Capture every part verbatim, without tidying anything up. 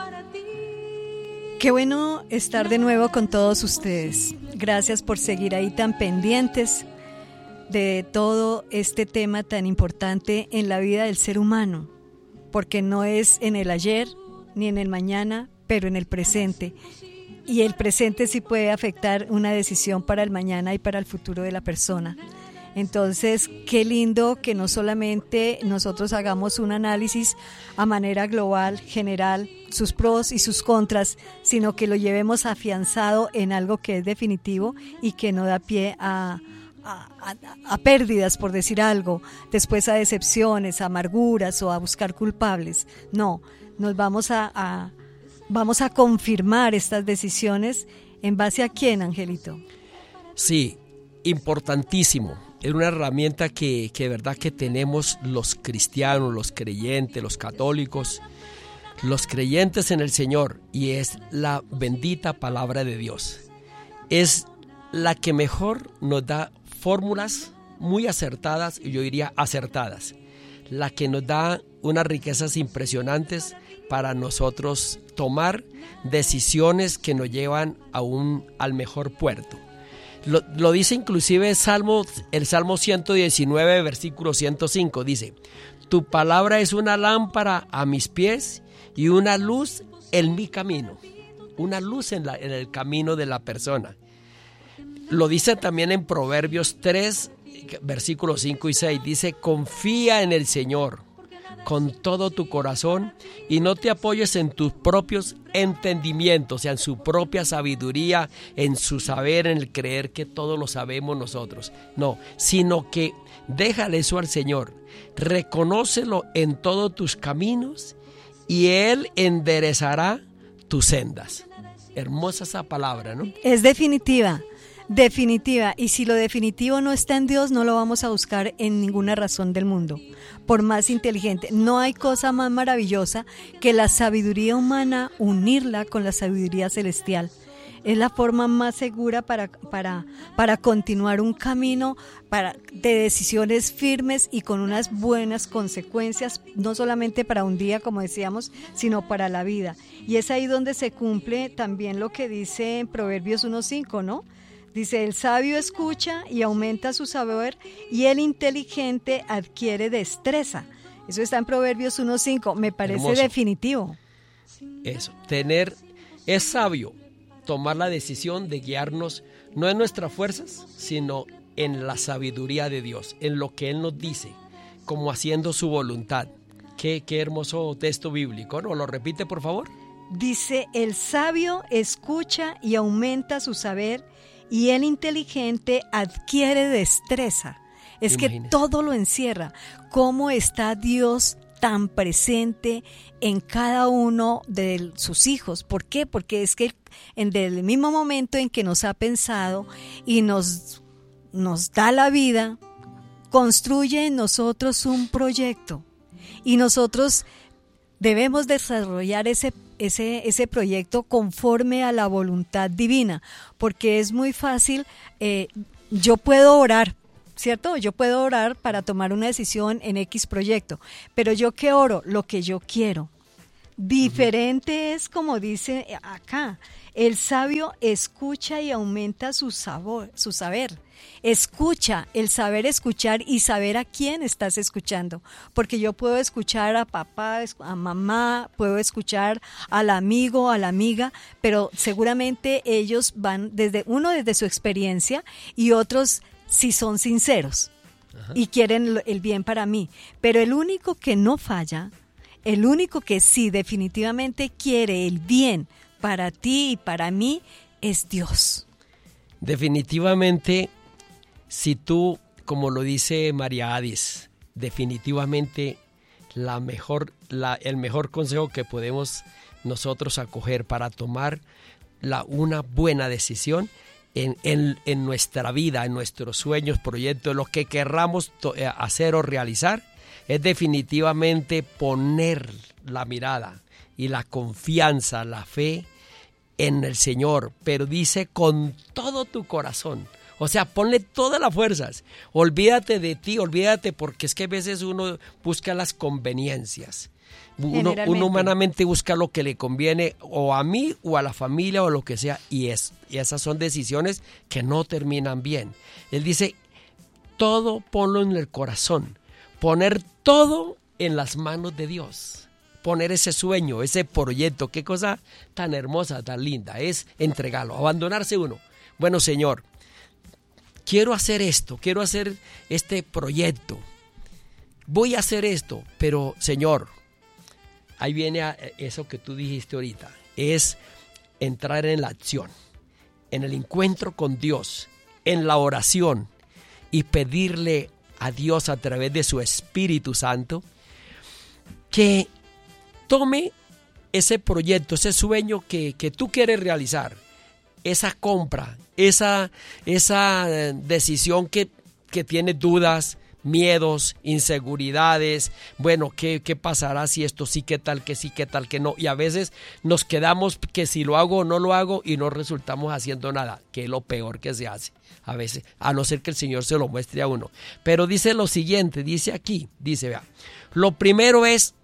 Qué bueno estar de nuevo con todos ustedes. Gracias por seguir ahí tan pendientes de todo este tema tan importante en la vida del ser humano, porque no es en el ayer ni en el mañana, pero en el presente. Y el presente sí puede afectar una decisión para el mañana y para el futuro de la persona. Entonces, qué lindo que no solamente nosotros hagamos un análisis a manera global, general, sus pros y sus contras, sino que lo llevemos afianzado en algo que es definitivo y que no da pie a, a, a, a pérdidas, por decir algo, después a decepciones, a amarguras o a buscar culpables. No, nos vamos a, a, vamos a confirmar estas decisiones. ¿En base a quién, Angelito? Sí, importantísimo. Es una herramienta que, que de verdad que tenemos los cristianos, los creyentes, los católicos, los creyentes en el Señor, y es la bendita palabra de Dios. Es la que mejor nos da fórmulas muy acertadas, y yo diría acertadas, la que nos da unas riquezas impresionantes para nosotros tomar decisiones que nos llevan a un, al mejor puerto. Lo, lo dice inclusive el Salmo, el Salmo ciento diecinueve, versículo ciento cinco, dice: tu palabra es una lámpara a mis pies y una luz en mi camino. Una luz en, la, en el camino de la persona. Lo dice también en Proverbios tres, versículos cinco y seis, dice: confía en el Señor con todo tu corazón y no te apoyes en tus propios entendimientos, o sea, en su propia sabiduría, en su saber, en el creer que todo lo sabemos nosotros. No, sino que déjale eso al Señor, reconócelo en todos tus caminos y Él enderezará tus sendas. Hermosa esa palabra, ¿no? Es definitiva. Definitiva, y si lo definitivo no está en Dios, no lo vamos a buscar en ninguna razón del mundo, por más inteligente. No hay cosa más maravillosa que la sabiduría humana, unirla con la sabiduría celestial. Es la forma más segura para, para, para continuar un camino para, de decisiones firmes y con unas buenas consecuencias, no solamente para un día, como decíamos, sino para la vida. Y es ahí donde se cumple también lo que dice en Proverbios uno cinco, ¿no? Dice: el sabio escucha y aumenta su saber, y el inteligente adquiere destreza. Eso está en Proverbios uno cinco, me parece hermoso. Definitivo. Eso, tener, es sabio tomar la decisión de guiarnos, no en nuestras fuerzas, sino en la sabiduría de Dios, en lo que Él nos dice, como haciendo su voluntad. Qué, qué hermoso texto bíblico, ¿no? ¿Lo repite, por favor? Dice: el sabio escucha y aumenta su saber, y el inteligente adquiere destreza. Es que todo lo encierra. ¿Cómo está Dios tan presente en cada uno de sus hijos? ¿Por qué? Porque es que en el mismo momento en que nos ha pensado y nos, nos da la vida, construye en nosotros un proyecto. Y nosotros debemos desarrollar ese Ese, ese proyecto conforme a la voluntad divina, porque es muy fácil, eh, yo puedo orar, ¿cierto? Yo puedo orar para tomar una decisión en X proyecto, pero yo ¿qué oro? Lo que yo quiero. Diferente uh-huh. es como dice acá, el sabio escucha y aumenta su sabor, su saber. Escucha, el saber escuchar y saber a quién estás escuchando, porque yo puedo escuchar a papá, a mamá, puedo escuchar al amigo, a la amiga, pero seguramente ellos van desde uno desde su experiencia y otros si son sinceros. Ajá. Y quieren el bien para mí, pero el único que no falla, el único que sí definitivamente quiere el bien para ti y para mí es Dios. Definitivamente, si tú, como lo dice María Adis, definitivamente la mejor, la, el mejor consejo que podemos nosotros acoger para tomar la, una buena decisión en, en, en nuestra vida, en nuestros sueños, proyectos, lo que querramos to, eh, hacer o realizar, es definitivamente poner la mirada y la confianza, la fe en el Señor, pero dice con todo tu corazón. O sea, ponle todas las fuerzas. Olvídate de ti, olvídate, porque es que a veces uno busca las conveniencias. Uno, uno humanamente busca lo que le conviene o a mí o a la familia o lo que sea, y, es, y esas son decisiones que no terminan bien. Él dice, todo ponlo en el corazón, poner todo en las manos de Dios, poner ese sueño, ese proyecto, qué cosa tan hermosa, tan linda, es entregarlo, abandonarse uno. Bueno, Señor, quiero hacer esto, quiero hacer este proyecto, voy a hacer esto, pero Señor, ahí viene a eso que tú dijiste ahorita, es entrar en la acción, en el encuentro con Dios, en la oración y pedirle a Dios a través de su Espíritu Santo que tome ese proyecto, ese sueño que, que tú quieres realizar, esa compra, esa, esa decisión que, que tiene dudas, miedos, inseguridades, bueno, ¿qué, ¿qué pasará si esto sí, qué tal, que sí, qué tal, que no? Y a veces nos quedamos que si lo hago o no lo hago y no resultamos haciendo nada, que es lo peor que se hace, a veces, a no ser que el Señor se lo muestre a uno. Pero dice lo siguiente, dice aquí, dice, vea, lo primero es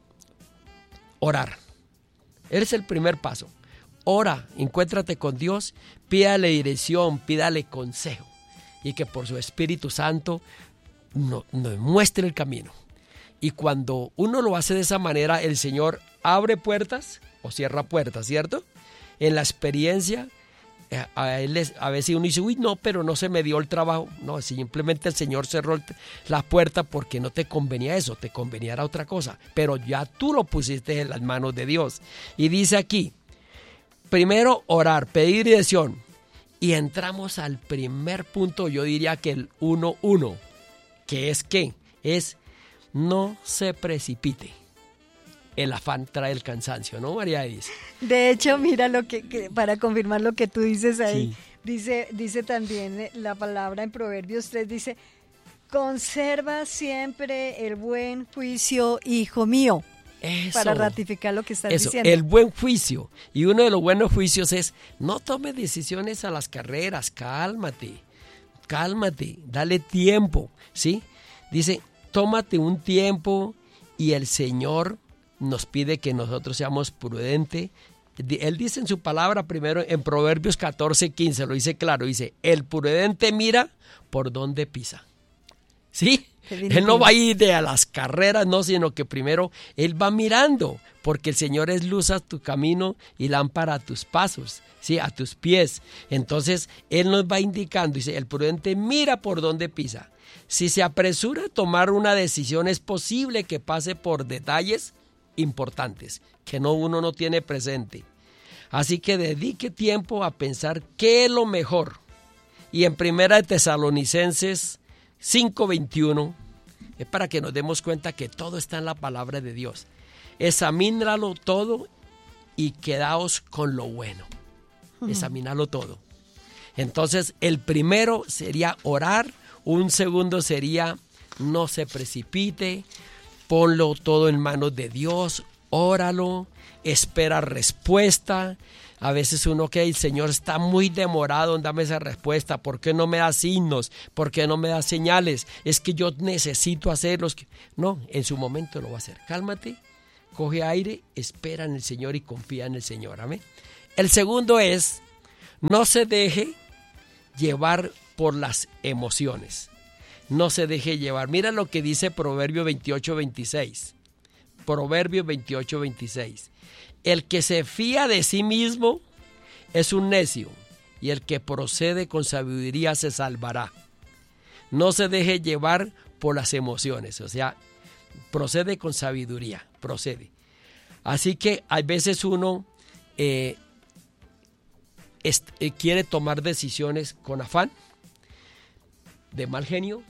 orar. Ese es el primer paso. Ora, encuéntrate con Dios, pídale dirección, pídale consejo y que por su Espíritu Santo nos no muestre el camino. Y cuando uno lo hace de esa manera, el Señor abre puertas o cierra puertas, ¿cierto? En la experiencia, a, él les, a veces uno dice, uy, no, pero no se me dio el trabajo. No, simplemente el Señor cerró la puerta porque no te convenía eso, te convenía era otra cosa. Pero ya tú lo pusiste en las manos de Dios. Y dice aquí, primero orar, pedir dirección. Y entramos al primer punto, yo diría que el uno uno. ¿Qué es qué? Es no se precipite. El afán trae el cansancio, ¿no, María dice? De hecho, mira lo que, que para confirmar lo que tú dices ahí, sí. dice, dice también la palabra en Proverbios tres, dice, conserva siempre el buen juicio, hijo mío. Eso, para ratificar lo que estás eso, diciendo. El buen juicio. Y uno de los buenos juicios es, no tomes decisiones a las carreras, cálmate. Cálmate, dale tiempo, ¿sí? Dice, tómate un tiempo y el Señor nos pide que nosotros seamos prudentes. Él dice en su palabra primero en Proverbios catorce, quince, lo dice claro, dice, el prudente mira por dónde pisa, ¿sí? Él no va a ir de a las carreras, no, sino que primero él va mirando, porque el Señor es luz a tu camino y lámpara a tus pasos, sí, a tus pies. Entonces él nos va indicando, dice, el prudente mira por dónde pisa. Si se apresura a tomar una decisión, es posible que pase por detalles importantes que no, uno no tiene presente. Así que dedique tiempo a pensar qué es lo mejor. Y en Primera de Tesalonicenses cinco veintiuno, es para que nos demos cuenta que todo está en la palabra de Dios. Examínalo todo y quedaos con lo bueno. Uh-huh. Examínalo todo. Entonces, el primero sería orar, un segundo sería no se precipite, ponlo todo en manos de Dios, óralo, espera respuesta. A veces uno que el Señor está muy demorado en darme esa respuesta. ¿Por qué no me da signos? ¿Por qué no me da señales? Es que yo necesito hacerlos. No, en su momento lo va a hacer. Cálmate, coge aire, espera en el Señor y confía en el Señor. Amén. El segundo es, no se deje llevar por las emociones. No se deje llevar. Mira lo que dice Proverbio veintiocho veintiséis. Proverbio veintiocho veintiséis. El que se fía de sí mismo es un necio, y el que procede con sabiduría se salvará. No se deje llevar por las emociones, o sea, procede con sabiduría, procede. Así que a veces uno eh, est- eh, quiere tomar decisiones con afán, de mal genio,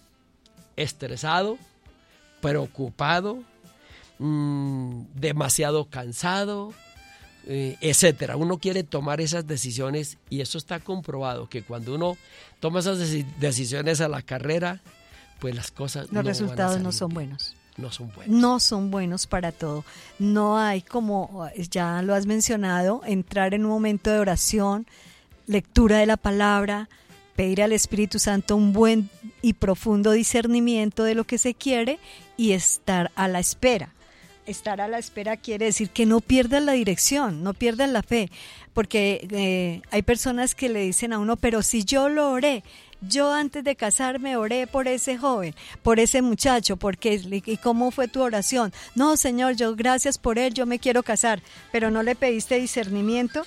estresado, preocupado, mmm, demasiado cansado, eh, etcétera. Uno quiere tomar esas decisiones y eso está comprobado, que cuando uno toma esas decisiones a la carrera, pues las cosas los no resultados van a no son bien. buenos. No son buenos. No son buenos para todo. No hay, como ya lo has mencionado, entrar en un momento de oración, lectura de la palabra, pedir al Espíritu Santo un buen y profundo discernimiento de lo que se quiere y estar a la espera. estar a la espera quiere decir que no pierdas la dirección, no pierdas la fe, porque eh, hay personas que le dicen a uno, pero si yo lo oré, yo antes de casarme oré por ese joven, por ese muchacho, porque ¿y cómo fue tu oración? No, Señor, yo gracias por él, yo me quiero casar, pero no le pediste discernimiento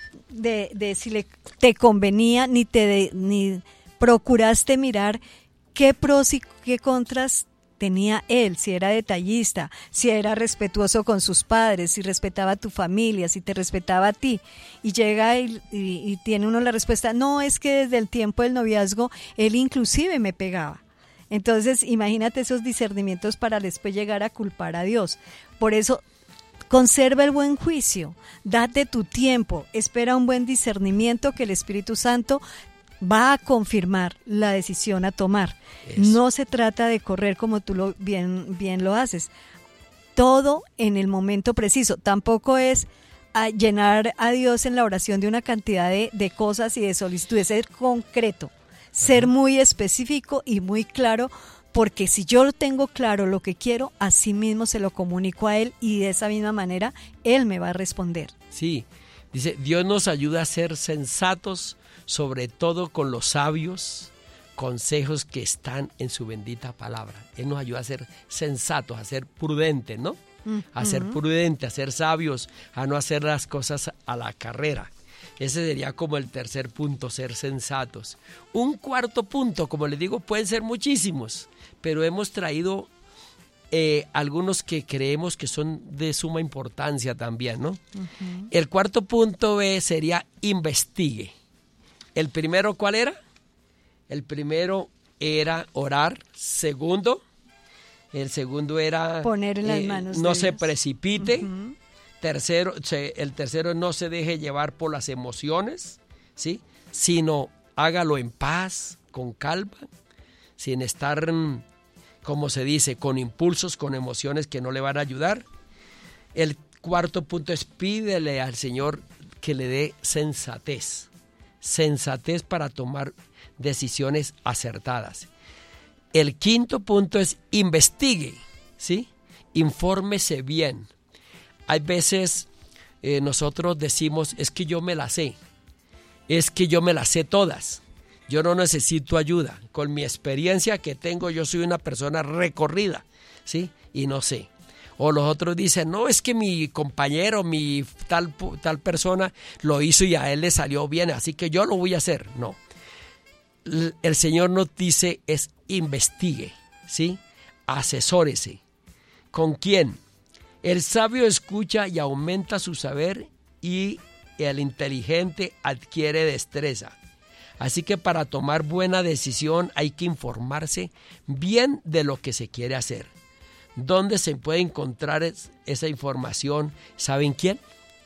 de, de si le, te convenía, ni te de, ni procuraste mirar qué pros y qué contras tenía él, si era detallista, si era respetuoso con sus padres, si respetaba a tu familia, si te respetaba a ti. Y llega y, y, y tiene uno la respuesta, no, es que desde el tiempo del noviazgo él inclusive me pegaba. Entonces imagínate esos discernimientos para después llegar a culpar a Dios. Por eso conserva el buen juicio, date tu tiempo, espera un buen discernimiento que el Espíritu Santo va a confirmar la decisión a tomar. Eso. No se trata de correr como tú lo bien, bien lo haces. Todo en el momento preciso. Tampoco es a llenar a Dios en la oración de una cantidad de, de cosas y de solicitudes. Ser concreto, ser Ajá. muy específico y muy claro, porque si yo tengo claro lo que quiero, así mismo se lo comunico a Él y de esa misma manera Él me va a responder. Sí, dice, Dios nos ayuda a ser sensatos, sobre todo con los sabios consejos que están en su bendita palabra. Él nos ayuda a ser sensatos, a ser prudentes, ¿no? Uh-huh. A ser prudentes, a ser sabios, a no hacer las cosas a la carrera. Ese sería como el tercer punto, ser sensatos. Un cuarto punto, como les digo, pueden ser muchísimos, pero hemos traído eh, algunos que creemos que son de suma importancia también, ¿no? Uh-huh. El cuarto punto B sería investigue. El primero, ¿cuál era? El primero era orar. Segundo, el segundo era poner en las eh, manos no de se Dios. precipite. Uh-huh. Tercero, se, el tercero, no se deje llevar por las emociones, ¿sí? Sino hágalo en paz, con calma, sin estar, como se dice, con impulsos, con emociones que no le van a ayudar. El cuarto punto es pídele al Señor que le dé sensatez. Sensatez para tomar decisiones acertadas. El quinto punto es investigue, ¿sí? Infórmese bien. Hay veces eh, nosotros decimos, es que yo me la sé, es que yo me las sé todas, yo no necesito ayuda. Con mi experiencia que tengo, yo soy una persona recorrida, ¿sí? Y no sé. O los otros dicen, no, es que mi compañero, mi tal, tal persona lo hizo y a él le salió bien, así que yo lo voy a hacer. No. El Señor nos dice es investigue, ¿sí? Asesórese. ¿Con quién? El sabio escucha y aumenta su saber y el inteligente adquiere destreza. Así que para tomar buena decisión hay que informarse bien de lo que se quiere hacer. ¿Dónde se puede encontrar esa información? ¿Saben quién?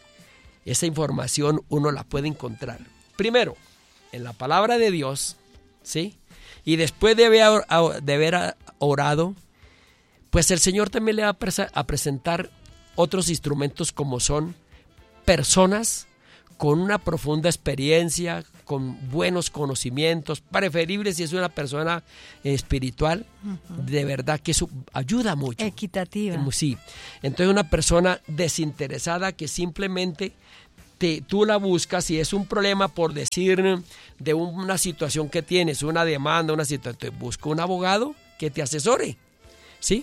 Esa información uno la puede encontrar primero en la palabra de Dios, ¿sí? Y después de haber, de haber orado, pues el Señor también le va a presentar otros instrumentos como son personas con una profunda experiencia, con buenos conocimientos, preferible si es una persona espiritual, uh-huh. de verdad que eso ayuda mucho. Equitativa. Sí. Entonces una persona desinteresada que simplemente te, tú la buscas y es un problema por decir de una situación que tienes, una demanda, una situación, te busca un abogado que te asesore, ¿sí?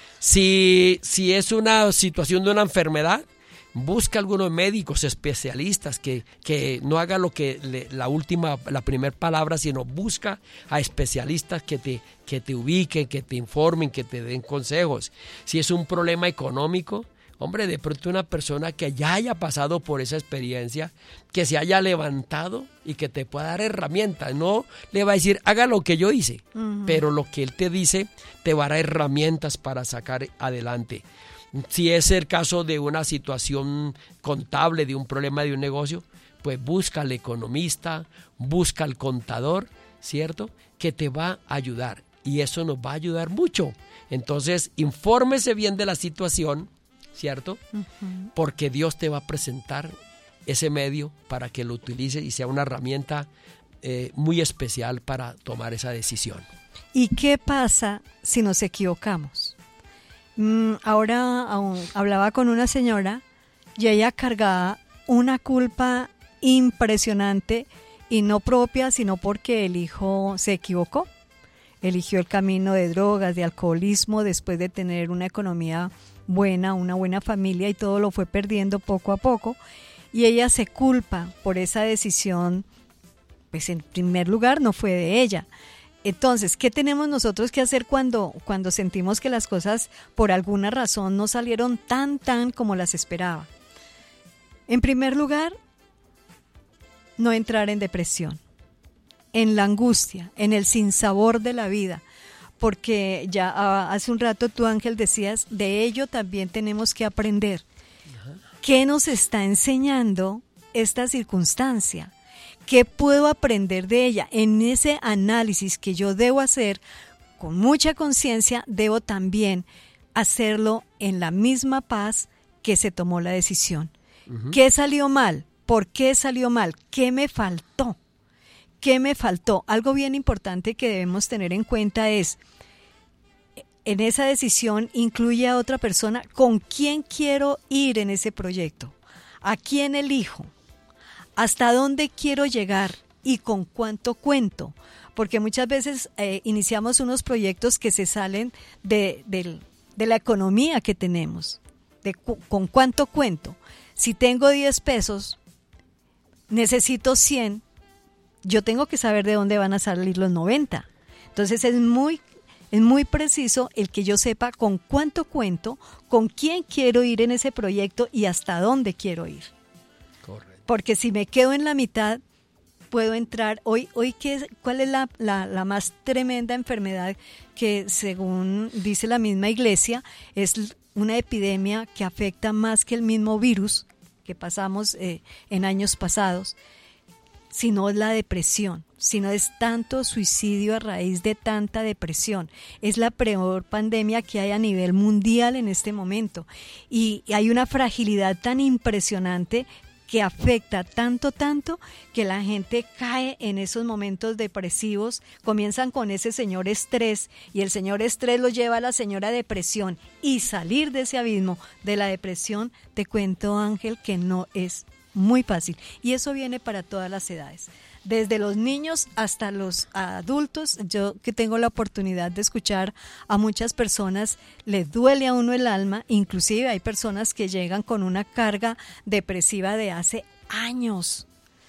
Si, si es una situación de una enfermedad, busca algunos médicos especialistas que, que no haga lo que le, la última, la primera palabra, sino busca a especialistas que te, que te ubiquen, que te informen, que te den consejos. Si es un problema económico, hombre, de pronto una persona que ya haya pasado por esa experiencia, que se haya levantado y que te pueda dar herramientas. No le va a decir, haga lo que yo hice, uh-huh. pero lo que él te dice te va a dar herramientas para sacar adelante. Si es el caso de una situación contable, de un problema de un negocio, pues busca al economista, busca al contador, ¿cierto? Que te va a ayudar y eso nos va a ayudar mucho. Entonces, infórmese bien de la situación, ¿cierto? Uh-huh. Porque Dios te va a presentar ese medio para que lo utilices y sea una herramienta eh, muy especial para tomar esa decisión. ¿Y qué pasa si nos equivocamos? Mm, ahora aún hablaba con una señora y ella cargaba una culpa impresionante y no propia, sino porque el hijo se equivocó. Eligió el camino de drogas, de alcoholismo, después de tener una economía buena, una buena familia, y todo lo fue perdiendo poco a poco. Y ella se culpa por esa decisión, pues en primer lugar no fue de ella. Entonces, ¿qué tenemos nosotros que hacer cuando, cuando sentimos que las cosas por alguna razón no salieron tan, tan como las esperaba? En primer lugar, no entrar en depresión, en la angustia, en el sinsabor de la vida, porque ya ah, hace un rato tú, Ángel, decías, de ello también tenemos que aprender. Ajá. ¿Qué nos está enseñando esta circunstancia? ¿Qué puedo aprender de ella? En ese análisis que yo debo hacer con mucha conciencia, debo también hacerlo en la misma paz que se tomó la decisión. Uh-huh. ¿Qué salió mal? ¿Por qué salió mal? ¿Qué me faltó? ¿Qué me faltó? Algo bien importante que debemos tener en cuenta es, en esa decisión incluye a otra persona, ¿con quién quiero ir en ese proyecto? ¿A quién elijo? ¿Hasta dónde quiero llegar? ¿Y con cuánto cuento? Porque muchas veces eh, iniciamos unos proyectos que se salen de, de, de la economía que tenemos. De cu- ¿Con cuánto cuento? Si tengo diez pesos, necesito cien, yo tengo que saber de dónde van a salir los noventa. Entonces es muy, es muy preciso el que yo sepa con cuánto cuento, con quién quiero ir en ese proyecto y hasta dónde quiero ir. Correcto. Porque si me quedo en la mitad, puedo entrar. Hoy, hoy ¿qué es, ¿cuál es la, la, la más tremenda enfermedad que, según dice la misma iglesia, es una epidemia que afecta más que el mismo virus que pasamos eh, en años pasados? Sino es la depresión, sino es tanto suicidio a raíz de tanta depresión. Es la peor pandemia que hay a nivel mundial en este momento. Y, y hay una fragilidad tan impresionante que afecta tanto, tanto, que la gente cae en esos momentos depresivos, comienzan con ese señor estrés, y el señor estrés lo lleva a la señora depresión, y salir de ese abismo de la depresión, te cuento, Ángel, que no es muy fácil, y eso viene para todas las edades, desde los niños hasta los adultos. Yo que tengo la oportunidad de escuchar a muchas personas, les duele a uno el alma, inclusive hay personas que llegan con una carga depresiva de hace años,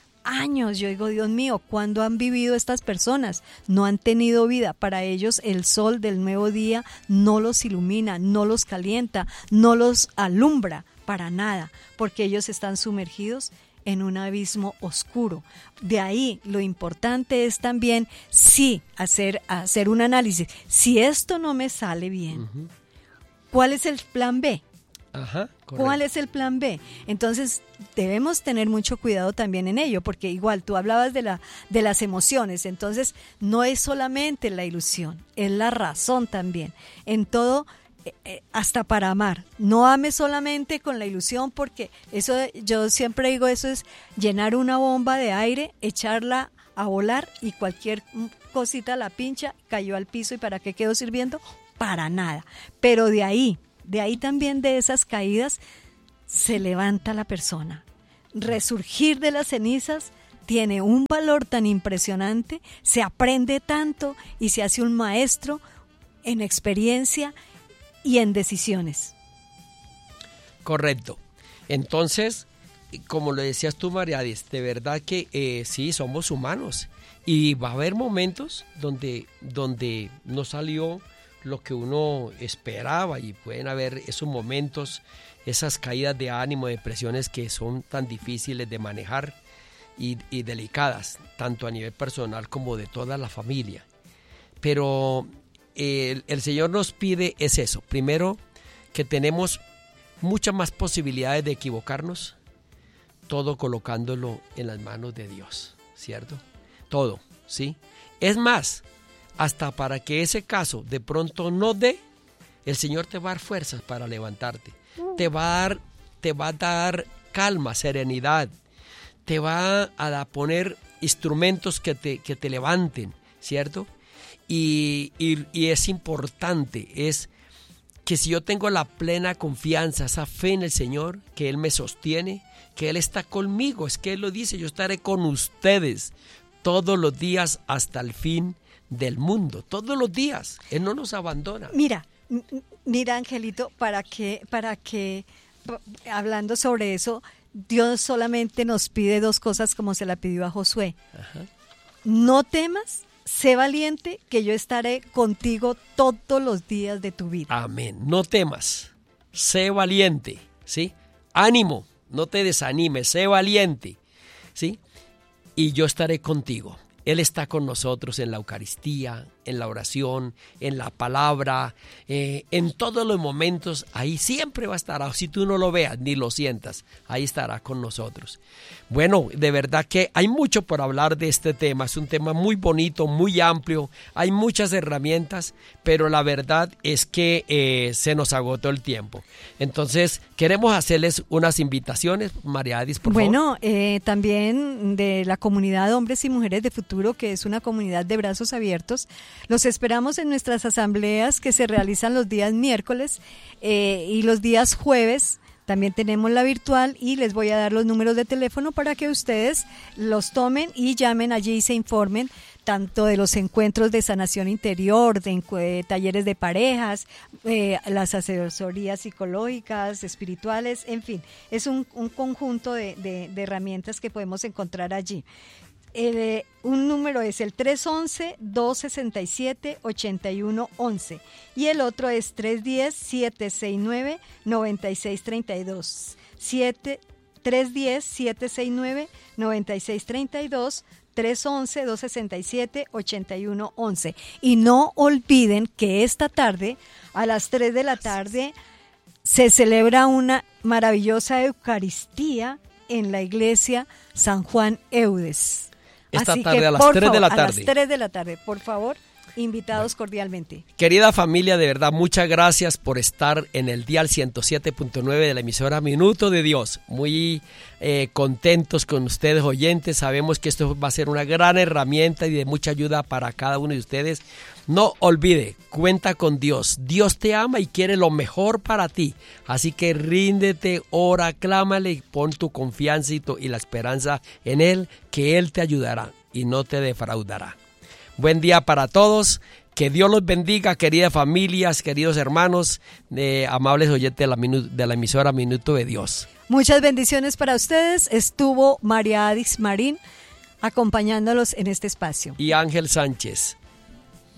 años. Yo digo, Dios mío, ¿cuándo han vivido estas personas? No han tenido vida. Para ellos el sol del nuevo día no los ilumina, no los calienta, no los alumbra para nada, porque ellos están sumergidos en un abismo oscuro. De ahí lo importante es también sí hacer, hacer un análisis. Si esto no me sale bien, uh-huh. ¿cuál es el plan B? Ajá, ¿cuál es el plan B? Entonces debemos tener mucho cuidado también en ello, porque igual tú hablabas de, la, de las emociones, entonces no es solamente la ilusión, es la razón también. En todo, Eh, hasta para amar, no ame solamente con la ilusión, porque eso, yo siempre digo, eso es llenar una bomba de aire, echarla a volar y cualquier cosita la pincha, cayó al piso, ¿y para qué quedó sirviendo? Para nada. Pero de ahí, de ahí también, de esas caídas se levanta la persona. Resurgir de las cenizas tiene un valor tan impresionante, se aprende tanto y se hace un maestro en experiencia y en decisiones. Correcto. Entonces, como lo decías tú, Mariadis, de verdad que eh, sí, somos humanos y va a haber momentos donde, donde no salió lo que uno esperaba, y pueden haber esos momentos, esas caídas de ánimo, depresiones que son tan difíciles de manejar y, y delicadas, tanto a nivel personal como de toda la familia. Pero El, el Señor nos pide es eso, primero, que tenemos muchas más posibilidades de equivocarnos, todo colocándolo en las manos de Dios, ¿cierto? Todo, ¿sí? Es más, hasta para que ese caso de pronto no dé, el Señor te va a dar fuerzas para levantarte, te va a dar, te va a dar calma, serenidad, te va a poner instrumentos que te, que te levanten, ¿cierto? Y, y, y es importante, es que si yo tengo la plena confianza, esa fe en el Señor, que Él me sostiene, que Él está conmigo, es que Él lo dice, yo estaré con ustedes todos los días hasta el fin del mundo, todos los días, Él no nos abandona. Mira, mira Angelito, para que, para que, hablando sobre eso, Dios solamente nos pide dos cosas como se la pidió a Josué. Ajá. No temas, sé valiente, que yo estaré contigo todos los días de tu vida. Amén. No temas, sé valiente, ¿sí? Ánimo, no te desanimes, sé valiente, ¿sí? Y yo estaré contigo. Él está con nosotros en la Eucaristía, en la oración, en la palabra, eh, en todos los momentos. Ahí siempre va a estar, si tú no lo veas ni lo sientas, ahí estará con nosotros. Bueno, de verdad que hay mucho por hablar de este tema. Es un tema muy bonito, muy amplio. Hay muchas herramientas, pero la verdad es que eh, se nos agotó el tiempo. Entonces, queremos hacerles unas invitaciones. María Adis, por bueno, favor. Bueno, eh, también de la comunidad Hombres y Mujeres de Futuro, que es una comunidad de brazos abiertos. Los esperamos en nuestras asambleas que se realizan los días miércoles eh, y los días jueves. También tenemos la virtual y les voy a dar los números de teléfono para que ustedes los tomen y llamen allí y se informen tanto de los encuentros de sanación interior, de eh, talleres de parejas, eh, las asesorías psicológicas, espirituales, en fin, es un, un conjunto de, de, de herramientas que podemos encontrar allí. Eh, un número es el tres once, dos sesenta y siete, ochenta y uno once y el otro es tres diez, siete sesenta y nueve, noventa y seis treinta y dos. tres diez, siete sesenta y nueve, noventa y seis treinta y dos, tres once, dos sesenta y siete, ochenta y uno once. Y no olviden que esta tarde, a las tres de la tarde, se celebra una maravillosa Eucaristía en la iglesia San Juan Eudes. Esta Así tarde que, a las tres de la tarde. A las tres de la tarde, por favor, invitados bueno. cordialmente. Querida familia, de verdad, muchas gracias por estar en el dial ciento siete punto nueve de la emisora Minuto de Dios. Muy eh, contentos con ustedes, oyentes. Sabemos que esto va a ser una gran herramienta y de mucha ayuda para cada uno de ustedes. No olvide, cuenta con Dios. Dios te ama y quiere lo mejor para ti. Así que ríndete, ora, clámale y pon tu confianza y, tu, y la esperanza en Él, que Él te ayudará y no te defraudará. Buen día para todos. Que Dios los bendiga, queridas familias, queridos hermanos, eh, amables oyentes de la, minu- de la emisora Minuto de Dios. Muchas bendiciones para ustedes. Estuvo María Adis Marín acompañándolos en este espacio. Y Ángel Sánchez.